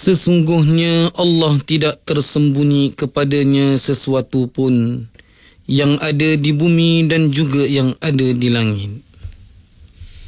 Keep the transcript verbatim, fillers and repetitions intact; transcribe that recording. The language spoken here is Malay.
Sesungguhnya Allah tidak tersembunyi kepadanya sesuatu pun yang ada di bumi dan juga yang ada di langit.